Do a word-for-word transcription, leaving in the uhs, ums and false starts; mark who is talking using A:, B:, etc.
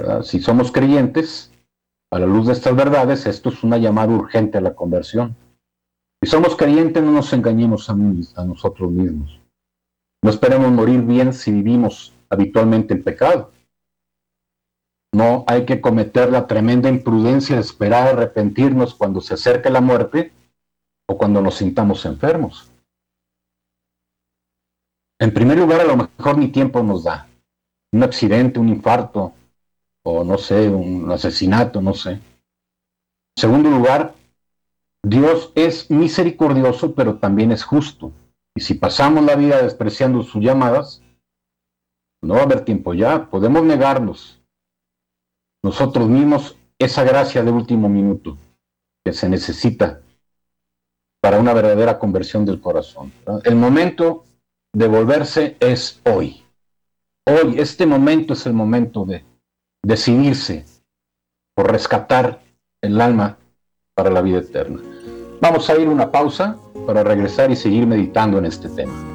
A: ¿verdad? Si somos creyentes, a la luz de estas verdades, esto es una llamada urgente a la conversión. Si somos creyentes, no nos engañemos a, mí, a nosotros mismos. No esperemos morir bien si vivimos habitualmente en pecado. No hay que cometer la tremenda imprudencia de esperar arrepentirnos cuando se acerque la muerte o cuando nos sintamos enfermos. En primer lugar, a lo mejor ni tiempo nos da. Un accidente, un infarto, o no sé, un asesinato, no sé. En segundo lugar, Dios es misericordioso, pero también es justo. Y si pasamos la vida despreciando sus llamadas, no va a haber tiempo ya. Podemos negarnos nosotros mismos esa gracia de último minuto que se necesita para una verdadera conversión del corazón, ¿verdad? El momento de volverse es hoy. Hoy, este momento es el momento de decidirse por rescatar el alma para la vida eterna. Vamos a ir a una pausa para regresar y seguir meditando en este tema.